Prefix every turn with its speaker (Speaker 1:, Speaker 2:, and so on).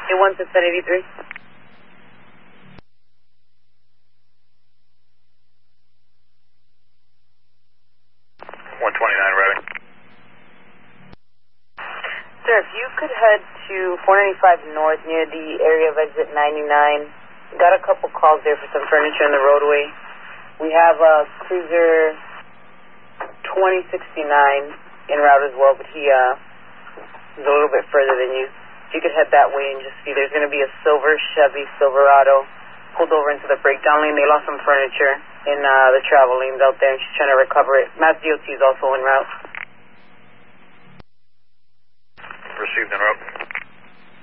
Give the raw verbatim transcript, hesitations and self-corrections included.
Speaker 1: eight one six seven eight three.
Speaker 2: one twenty-nine, routing.
Speaker 1: Sir, if you could head to four ninety-five North near the area of exit ninety-nine. Got a couple calls there for some furniture in the roadway. We have a Cruiser twenty sixty-nine en route as well, but he uh, is a little bit further than you. If you could head that way and just see, there's going to be a silver Chevy Silverado pulled over into the breakdown lane. They lost some furniture in uh, the travel lanes out there, and she's trying to recover it. Mass D O T is also en route.
Speaker 2: Received en route.